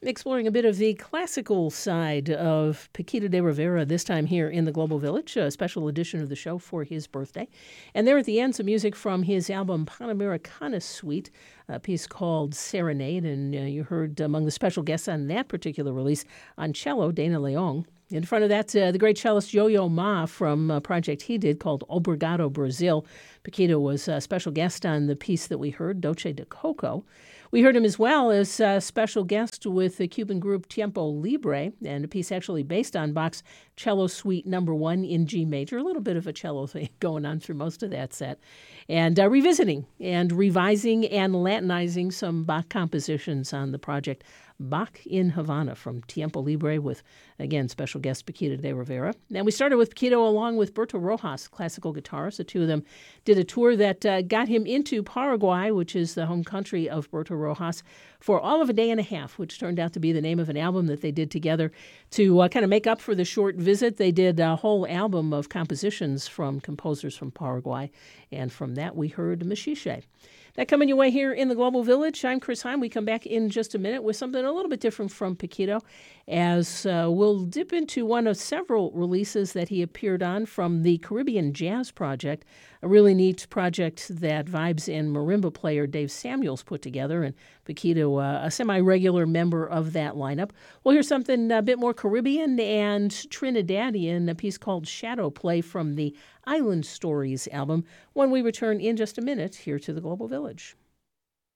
Exploring a bit of the classical side of Paquito de Rivera, this time here in the Global Village, a special edition of the show for his birthday. And there at the end, some music from his album Panamericana Suite, a piece called Serenade. And you heard among the special guests on that particular release on cello, Dana Leong. In front of that, the great cellist Yo-Yo Ma from a project he did called Obrigado Brazil. Paquito was a special guest on the piece that we heard, Doce de Coco. We heard him as well as a special guest with the Cuban group Tiempo Libre, and a piece actually based on Bach's Cello Suite No. 1 in G major, a little bit of a cello thing going on through most of that set, and revisiting and revising and Latinizing some Bach compositions on the project Bach in Havana from Tiempo Libre with, again, special guest Paquito de Rivera. And we started with Paquito along with Berto Rojas, classical guitarist. The two of them did a tour that got him into Paraguay, which is the home country of Berto Rojas, for all of a day and a half, which turned out to be the name of an album that they did together to kind of make up for the short visit. They did a whole album of compositions from composers from Paraguay, and from that we heard Machiche. That coming your way here in the Global Village. I'm Chris Heim. We come back in just a minute with something a little bit different from Paquito, as we'll dip into one of several releases that he appeared on from the Caribbean Jazz Project, a really neat project that Vibes and marimba player Dave Samuels put together, and Paquito, a semi-regular member of that lineup. We'll hear something a bit more Caribbean and Trinidadian, a piece called Shadow Play from the Island Stories album, when we return in just a minute here to the Global Village.